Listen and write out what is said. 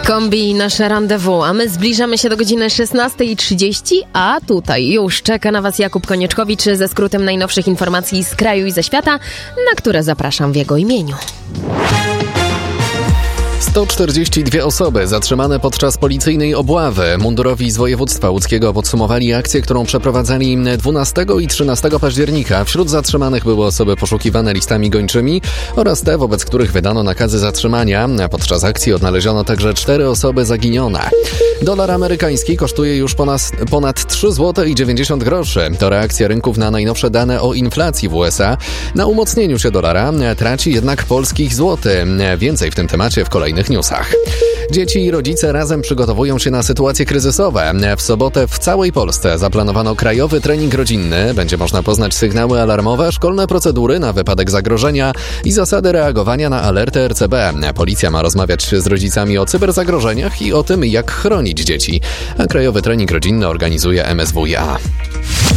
Kombi nasze rendezvous, a my zbliżamy się do godziny 16:30, a tutaj już czeka na Was Jakub Konieczkowicz ze skrótem najnowszych informacji z kraju i ze świata, na które zapraszam w jego imieniu. 142 osoby zatrzymane podczas policyjnej obławy. Mundurowi z województwa łódzkiego podsumowali akcję, którą przeprowadzali 12 i 13 października. Wśród zatrzymanych były osoby poszukiwane listami gończymi oraz te, wobec których wydano nakazy zatrzymania. Podczas akcji odnaleziono także 4 osoby zaginione. Dolar amerykański kosztuje już ponad 3,90 zł. To reakcja rynków na najnowsze dane o inflacji w USA. Na umocnieniu się dolara traci jednak polskich złoty. Więcej w tym temacie w kolejnych newsach. Dzieci i rodzice razem przygotowują się na sytuacje kryzysowe. W sobotę w całej Polsce zaplanowano krajowy trening rodzinny. Będzie można poznać sygnały alarmowe, szkolne procedury na wypadek zagrożenia i zasady reagowania na alerty RCB. Policja ma rozmawiać z rodzicami o cyberzagrożeniach i o tym, jak chronić dzieci. A krajowy trening rodzinny organizuje MSWiA.